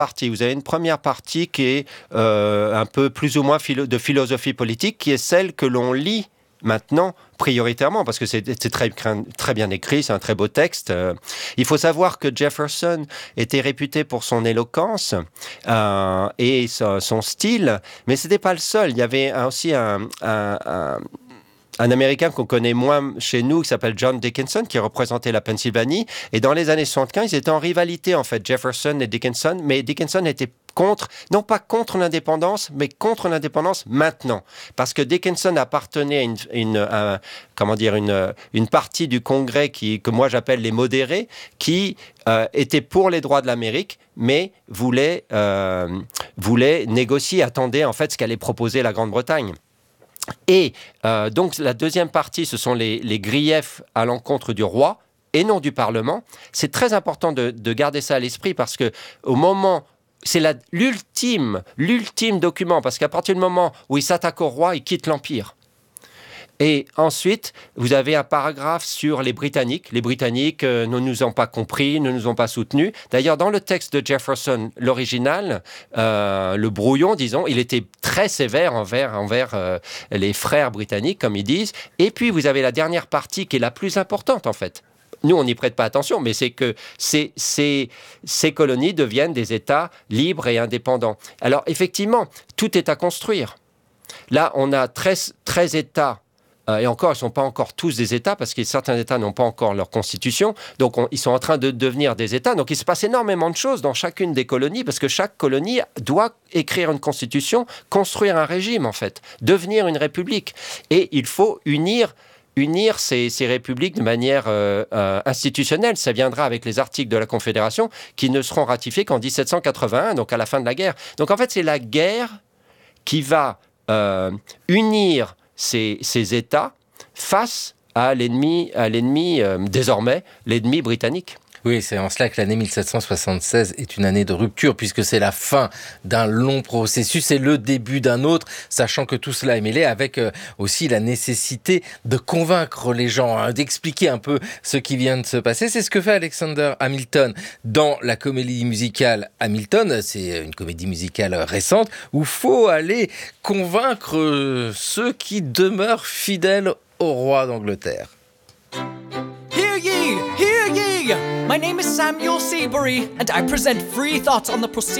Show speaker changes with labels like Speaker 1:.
Speaker 1: parties. Vous avez une première partie qui est un peu plus ou moins de philosophie politique, qui est celle que l'on lit maintenant prioritairement, parce que c'est très bien écrit, c'est un très beau texte. Il faut savoir que Jefferson était réputé pour son éloquence et son style, mais ce n'était pas le seul. Il y avait aussi un Américain qu'on connaît moins chez nous, qui s'appelle John Dickinson, qui représentait la Pennsylvanie. Et dans les années 75, ils étaient en rivalité, en fait, Jefferson et Dickinson. Mais Dickinson était non pas contre l'indépendance, mais contre l'indépendance maintenant. Parce que Dickinson appartenait à une partie du Congrès que moi j'appelle les modérés, qui étaient pour les droits de l'Amérique, mais voulaient négocier, attendaient en fait ce qu'allait proposer la Grande-Bretagne. Et donc la deuxième partie, ce sont les griefs à l'encontre du roi et non du Parlement. C'est très important de garder ça à l'esprit parce que au moment, c'est l'ultime document, parce qu'à partir du moment où il s'attaque au roi, il quitte l'Empire. Et ensuite, vous avez un paragraphe sur les Britanniques. Les Britanniques ne nous ont pas compris, ne nous ont pas soutenus. D'ailleurs, dans le texte de Jefferson, l'original, le brouillon, disons, il était très sévère envers les frères britanniques, comme ils disent. Et puis, vous avez la dernière partie qui est la plus importante, en fait. Nous, on n'y prête pas attention, mais c'est que ces colonies deviennent des États libres et indépendants. Alors, effectivement, tout est à construire. Là, on a 13 États. Et encore, ils ne sont pas encore tous des États, parce que certains États n'ont pas encore leur constitution. Donc, ils sont en train de devenir des États. Donc, il se passe énormément de choses dans chacune des colonies, parce que chaque colonie doit écrire une constitution, construire un régime, en fait, devenir une république. Et il faut unir ces républiques de manière institutionnelle. Ça viendra avec les articles de la Confédération qui ne seront ratifiés qu'en 1781, donc à la fin de la guerre. Donc, en fait, c'est la guerre qui va unir ces États face à l'ennemi désormais, l'ennemi britannique.
Speaker 2: Oui, c'est en cela que l'année 1776 est une année de rupture, puisque c'est la fin d'un long processus et le début d'un autre, sachant que tout cela est mêlé avec aussi la nécessité de convaincre les gens, d'expliquer un peu ce qui vient de se passer. C'est ce que fait Alexander Hamilton dans la comédie musicale Hamilton. C'est une comédie musicale récente où il faut aller convaincre ceux qui demeurent fidèles au roi d'Angleterre.
Speaker 3: Hear ye! Hear ye! My name is Samuel Seabury, and I present free thoughts on the proceedings